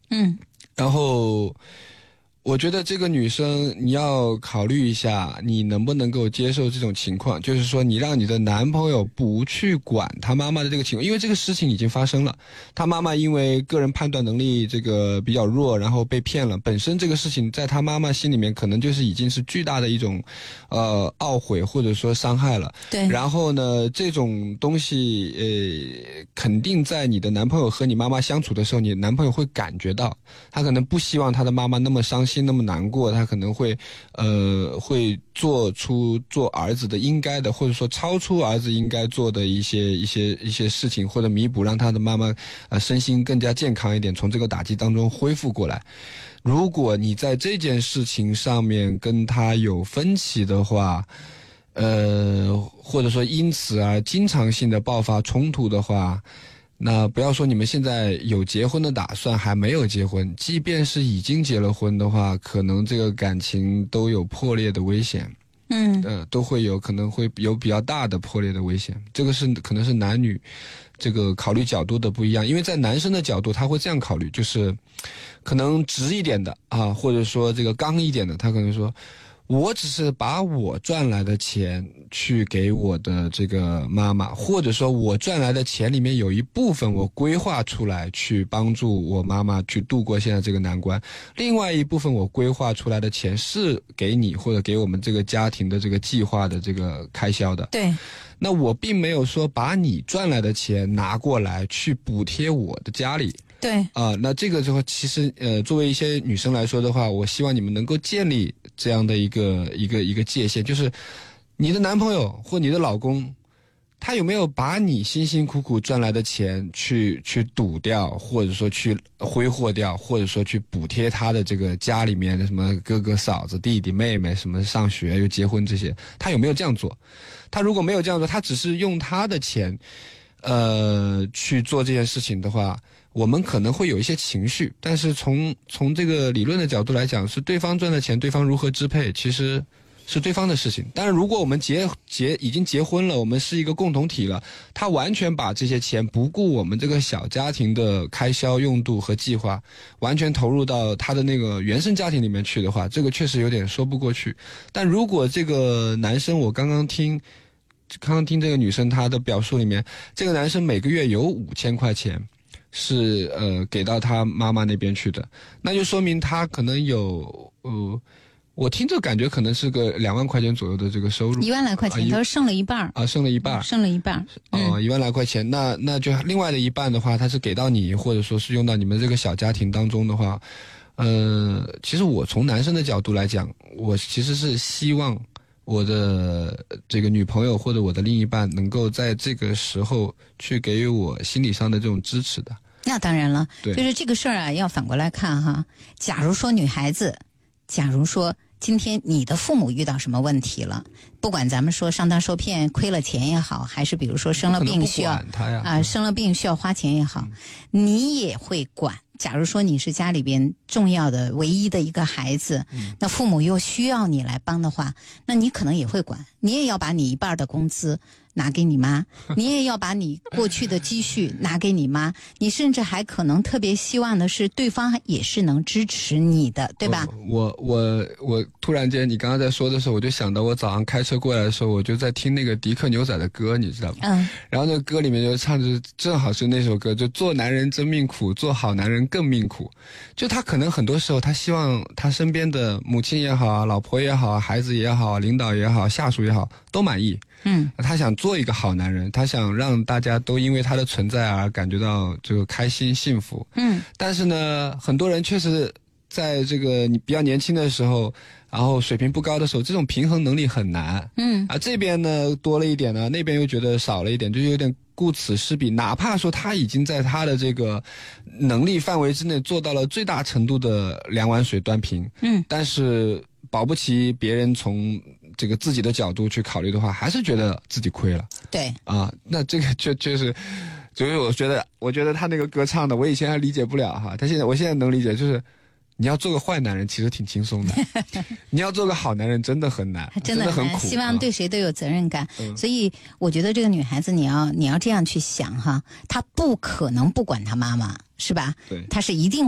然后我觉得这个女生你要考虑一下，你能不能够接受这种情况，就是说你让你的男朋友不去管他妈妈的这个情况，因为这个事情已经发生了，他妈妈因为个人判断能力这个比较弱，然后被骗了，本身这个事情在他妈妈心里面可能就是已经是巨大的一种懊悔或者说伤害了。 对。 然后呢，这种东西肯定在你的男朋友和你妈妈相处的时候，你男朋友会感觉到，他可能不希望他的妈妈那么伤心那么难过，他可能会做儿子的应该的，或者说超出儿子应该做的一些事情，或者弥补，让他的妈妈身心更加健康一点，从这个打击当中恢复过来。如果你在这件事情上面跟他有分歧的话，或者说因此而经常性的爆发冲突的话，那不要说你们现在有结婚的打算，还没有结婚，即便是已经结了婚的话，可能这个感情都有破裂的危险。都会有可能会有比较大的破裂的危险。这个可能是男女这个考虑角度的不一样，因为在男生的角度他会这样考虑，就是可能直一点的啊，或者说这个刚一点的，他可能说我只是把我赚来的钱去给我的这个妈妈，或者说我赚来的钱里面有一部分我规划出来去帮助我妈妈去度过现在这个难关，另外一部分我规划出来的钱是给你或者给我们这个家庭的这个计划的这个开销的。 对。 那我并没有说把你赚来的钱拿过来去补贴我的家里。 对那这个之后其实作为一些女生来说的话，我希望你们能够建立这样的一个界限，就是你的男朋友或你的老公，他有没有把你辛辛苦苦赚来的钱去赌掉，或者说去挥霍掉，或者说去补贴他的这个家里面的什么哥哥嫂子弟弟妹妹什么上学又结婚这些，他有没有这样做？他如果没有这样做，他只是用他的钱去做这件事情的话，我们可能会有一些情绪，但是从这个理论的角度来讲，是对方赚的钱，对方如何支配，其实是对方的事情。当然如果我们已经结婚了，我们是一个共同体了，他完全把这些钱不顾我们这个小家庭的开销用度和计划，完全投入到他的那个原生家庭里面去的话，这个确实有点说不过去。但如果这个男生，我刚刚听这个女生她的表述里面，这个男生每个月有5000块钱是给到他妈妈那边去的，那就说明他可能有我听着感觉可能是个2万块钱左右的这个收入，1 万来块钱，他说剩了一半剩了一半1万来块钱，那就另外的一半的话，他是给到你，或者说是用到你们这个小家庭当中的话，其实我从男生的角度来讲，我其实是希望我的这个女朋友或者我的另一半能够在这个时候去给予我心理上的这种支持的。 那当然了， 对， 就是这个事儿啊，要反过来看哈。假如说女孩子，假如说今天你的父母遇到什么问题了，不管咱们说上当受骗亏了钱也好，还是比如说生了病需要生了病需要花钱也好，你也会管。假如说你是家里边重要的唯一的一个孩子，那父母又需要你来帮的话，那你可能也会管，你也要把你一半的工资拿给你妈，你也要把你过去的积蓄拿给你妈，你甚至还可能特别希望的是对方也是能支持你的，对吧？ 我突然间你刚刚在说的时候，我就想到我早上开车过来的时候，我就在听那个迪克牛仔的歌，你知道吗？然后那个歌里面就唱着，正好是那首歌，就做男人真命苦，做好男人更命苦。就他可能很多时候他希望他身边的母亲也好，老婆也好，孩子也好，领导也好，下属也好，都满意。他想做一个好男人，他想让大家都因为他的存在而感觉到这个开心幸福。但是呢，很多人确实在这个你比较年轻的时候，然后水平不高的时候，这种平衡能力很难。这边呢多了一点呢，那边又觉得少了一点，就有点顾此失彼。哪怕说他已经在他的这个能力范围之内做到了最大程度的2碗水端平，但是保不齐别人从这个自己的角度去考虑的话，还是觉得自己亏了。 对那这个确实，所以我觉得他那个歌唱的，我以前还理解不了哈，我现在能理解，就是你要做个坏男人其实挺轻松的，你要做个好男人真的很难， 真的很苦。希望对谁都有责任感，所以我觉得这个女孩子你要这样去想哈，她不可能不管她妈妈，是吧？ 对， 她是一定